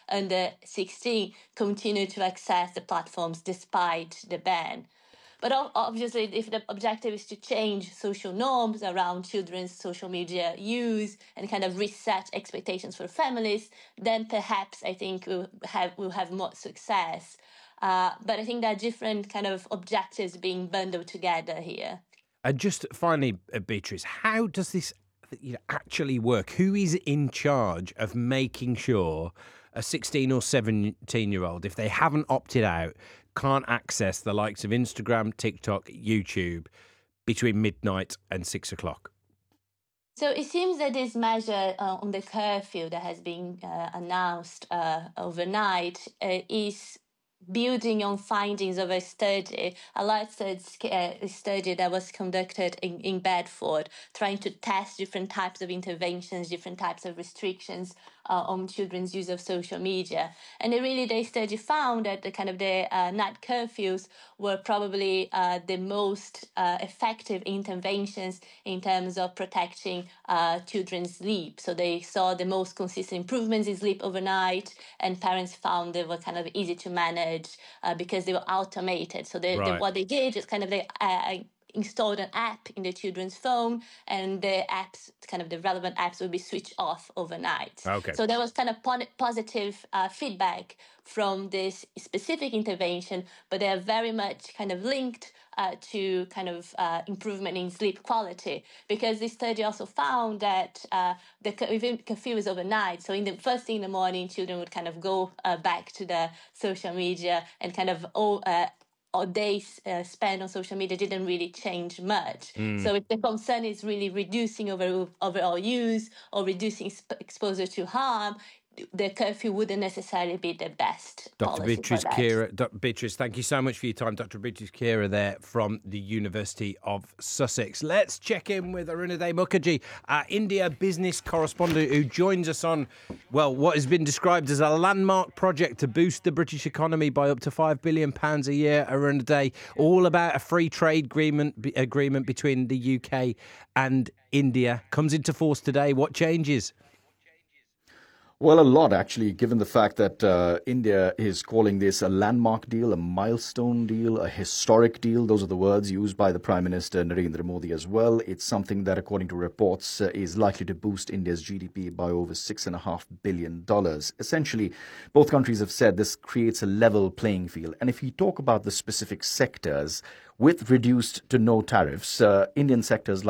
under 16 continue to access the platforms despite the ban. But obviously, if the objective is to change social norms around children's social media use and kind of reset expectations for families, then perhaps I think we'll have more success. But I think there are different kind of objectives being bundled together here. And just finally, Beatrice, how does this actually work? Who is in charge of making sure a 16 or 17-year-old, if they haven't opted out, can't access the likes of Instagram, TikTok, YouTube between midnight and 6 o'clock? So it seems that this measure on the curfew that has been announced overnight is building on findings of a study, a large study that was conducted in Bedford, trying to test different types of interventions, different types of restrictions on children's use of social media. And the study found that the night curfews were probably the most effective interventions in terms of protecting children's sleep. So they saw the most consistent improvements in sleep overnight, and parents found they were kind of easy to manage because they were automated. So what they did is they installed an app in the children's phone, and the relevant apps would be switched off overnight. Okay. So there was kind of positive feedback from this specific intervention, but they are very much kind of linked to improvement in sleep quality, because this study also found that the curfew is overnight. So in the first thing in the morning, children would kind of go back to the social media, and or days spent on social media didn't really change much. So if the concern is really reducing overall use or reducing exposure to harm, the curfew wouldn't necessarily be the best Dr. policy Beatrice for that. Keira. Beatrice, thank you so much for your time. Dr. Beatrice Keira there from the University of Sussex. Let's check in with Arunaday Mukherjee, our India business correspondent, who joins us on, what has been described as a landmark project to boost the British economy by up to £5 billion a year. Arunaday, all about a free trade agreement between the UK and India. Comes into force today. What changes? Well, a lot, actually, given the fact that India is calling this a landmark deal, a milestone deal, a historic deal. Those are the words used by the Prime Minister Narendra Modi as well. It's something that, according to reports, is likely to boost India's GDP by over $6.5 billion. Essentially, both countries have said this creates a level playing field. And if you talk about the specific sectors with reduced to no tariffs, Indian sectors